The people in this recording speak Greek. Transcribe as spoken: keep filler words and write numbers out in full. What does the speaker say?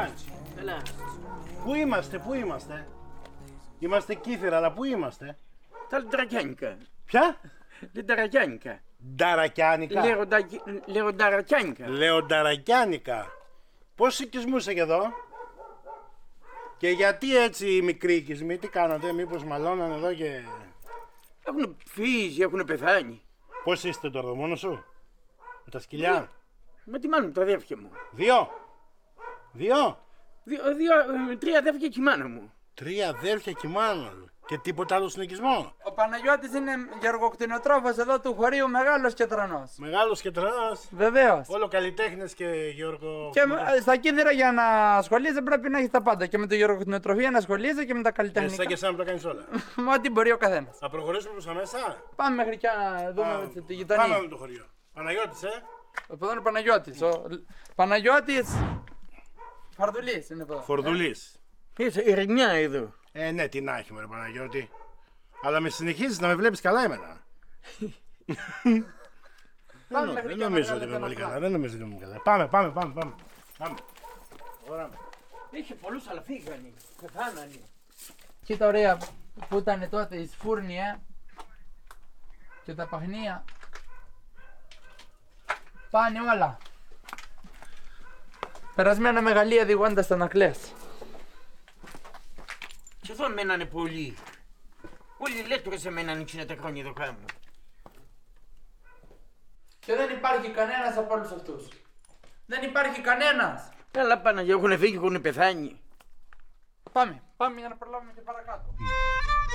κάνεις? Καλά. Πού είμαστε, πού είμαστε? Είμαστε Κύθυρα, αλλά πού είμαστε? Τα λινταρακιάνικα. Ποια? Λινταρακιάνικα. Νταρακιάνικα. Λινταρακιάνικα. Λεονταρακιάνικα. Πόσοι οικισμοί είσαι εδώ? Και γιατί έτσι οι μικροί οικισμοί, τι κάνατε, μήπως μαλώναν εδώ και... Έχουν φύγει, έχουν πεθάνει. Πώς είστε τώρα, μόνος σου? Με τα σκυλιά? Με τη μάνα μου, τα αδέρφια μου. Δύο. Δύο. Δύο, δύο, ε, τρία αδέρφια και η μάνα μου. Τρία αδέρφια και η μάνα του. Και τίποτα άλλο στον οικισμό? Ο Παναγιώτης είναι γεωργοκτηνοτρόφος εδώ του χωρίου Μεγάλος Κετρανός. Μεγάλος και τρανός. Βεβαίως. Όλο καλλιτέχνες και γεωργο... Και ε, στα Κύθυρα για να ασχολείσαι πρέπει να έχει τα πάντα. Και με τη γεωργοκτηνοτροφία να ασχολείσαι και με τα Σαν καλλιτεχνικά. και εσένα που τα κάνεις όλα. Με ό,τι μπορεί ο καθένας. Θα προχωρήσουμε προς τα μέσα. Πάμε μέχρι και να δούμε Πάμε. τη γειτονία. Πάμε με το χωριό. Παναγιώτης, ε. Από εδώ είναι ο Παναγιώτης. Ο Παναγιώτης Φαρδουλής είναι εδώ. Φορδουλής. Είσαι ειρηνιά εδώ. Ε, ναι, τι να έχει, μωρέ Παναγιώτη. Αλλά με συνεχίζεις να με βλέπεις καλά εμένα. Πάμε Δεν, μέχρι δεν και να νομίζω ότι βγάλετε είμαι ένα πολύ πλάνο. καλά. Δεν νομίζω ότι είμαι καλά. Πάμε, πάμε, πάμε. Πάμε. πάμε. Ωραία. Είχε πολλούς αλλά φύγανε. Πεθάνανε. Κοίτα ωραία που ήταν τότε η σφούρνια και τα παχνία. Πάνε όλα. Περασμένα μεγαλεία διηγώντας τα νακλές. Και εδώ μένανε πολλοί. Όλοι οι λέκτορες μένανε εκείνα τα χρόνια εδώ κάτω. Και δεν υπάρχει κανένας από όλους αυτούς. Δεν υπάρχει κανένας. Καλά Παναγιά, έχουν φύγει, έχουν πεθάνει. Πάμε, πάμε για να προλάβουμε και παρακάτω.